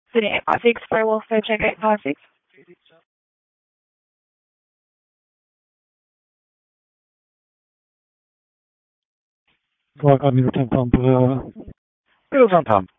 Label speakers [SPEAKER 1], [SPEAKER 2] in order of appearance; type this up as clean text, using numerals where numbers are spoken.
[SPEAKER 1] Sitting 856 for welfare check 856.
[SPEAKER 2] Fråga 19 på Rosenthal.